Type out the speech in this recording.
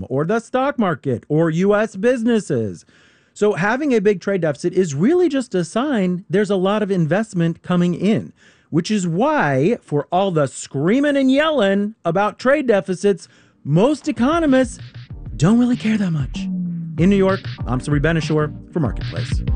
or the stock market or U.S. businesses. So having a big trade deficit is really just a sign there's a lot of investment coming in, which is why, for all the screaming and yelling about trade deficits, most economists don't really care that much. In New York, I'm Sari Benishore for Marketplace.